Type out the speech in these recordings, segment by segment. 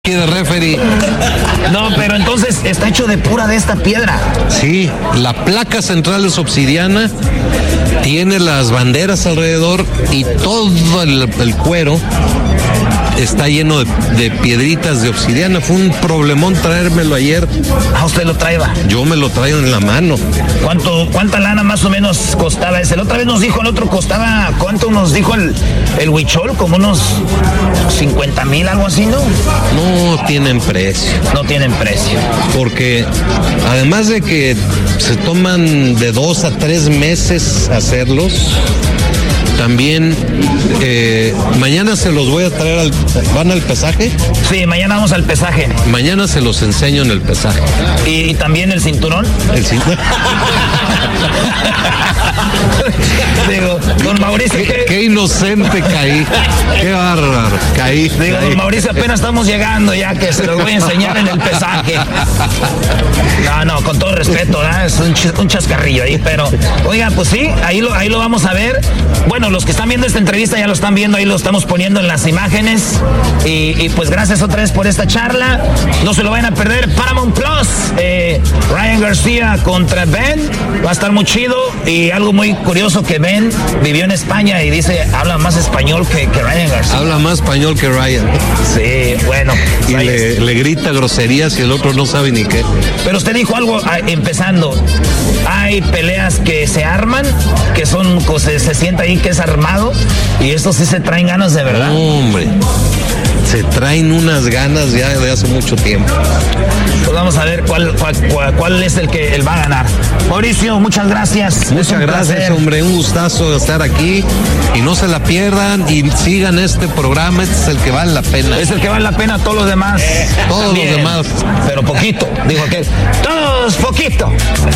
de referee. No, pero entonces está hecho de pura de esta piedra. Sí, la placa central es obsidiana, tiene las banderas alrededor y todo el cuero está lleno de piedritas de obsidiana. Fue un problemón traérmelo ayer. Ah, usted lo traía. Yo me lo traigo en la mano. ¿Cuánta lana más o menos costaba ese? La otra vez nos dijo, el otro costaba, ¿cuánto nos dijo el huichol? Como unos 50,000, algo así, ¿no? No tienen precio. No tienen precio. Porque además de que se toman de 2 a 3 meses hacerlos, también mañana se los voy a traer ¿van al pesaje? Sí, mañana vamos al pesaje. Mañana se los enseño en el pesaje. ¿Y también el cinturón? El cinturón. Digo, don Mauricio, qué inocente caí. Qué bárbaro. Caí. Digo, don Mauricio, apenas estamos llegando ya que se los voy a enseñar en el pesaje. No, con todo respeto, ¿verdad? Es un chascarrillo ahí, pero oiga, pues sí, ahí lo vamos a ver. Bueno, los que están viendo esta entrevista ya lo están viendo, ahí lo estamos poniendo en las imágenes. Y pues gracias otra vez por esta charla. No se lo vayan a perder. Paramount Plus, Ryan García contra Ben. Va a estar muy chido. Y algo muy curioso, que Ben vivió en España y dice, habla más español que Ryan García. Habla más español que Ryan. Sí, bueno. Y le grita groserías y el otro no sabe ni qué. Pero usted dijo algo empezando. Hay peleas que se arman, que son, se sienta ahí que es armado, y estos sí se traen ganas de verdad. Hombre, se traen unas ganas ya de hace mucho tiempo. Pues vamos a ver cuál es el que él va a ganar. Mauricio, muchas gracias. Muchas gracias, hombre, un gustazo estar aquí y no se la pierdan y sigan este programa, este es el que vale la pena. Es el que vale la pena, todos los demás. Todos también, los demás. Pero poquito, dijo que todos poquito.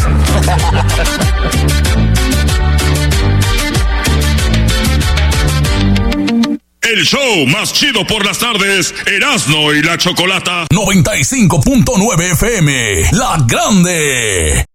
El show más chido por las tardes, Erasmo y la Chocolata. 95.9 FM, La Grande.